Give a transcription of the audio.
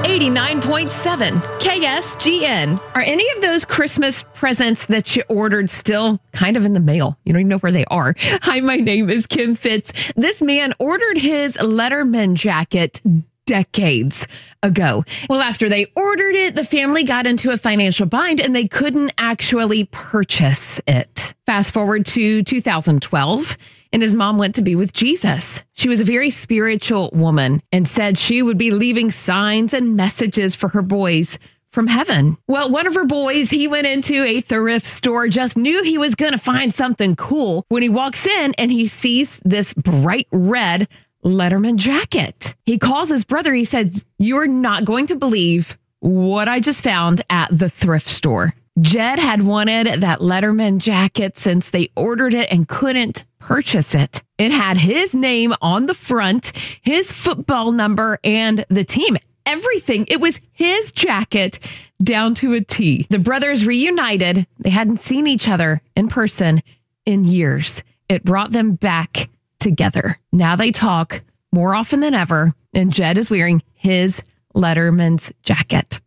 89.7 KSGN. Are any of those Christmas presents that you ordered still kind of in the mail? You don't even know where they are. Hi, my name is Kim Fitz. This man ordered his Letterman jacket decades ago. Well, after they ordered it, the family got into a financial bind and they couldn't actually purchase it. Fast forward to 2012. And his mom went to be with Jesus. She was a very spiritual woman and said she would be leaving signs and messages for her boys from heaven. Well, one of her boys, he went into a thrift store, just knew he was going to find something cool when he walks in and he sees this bright red Letterman jacket. He calls his brother. He says, "You're not going to believe what I just found at the thrift store." Jed had wanted that Letterman jacket since they ordered it and couldn't purchase it. It had his name on the front, his football number, and the team. Everything. It was his jacket down to a T. The brothers reunited. They hadn't seen each other in person in years. It brought them back together. Now they talk more often than ever, and Jed is wearing his Letterman's jacket.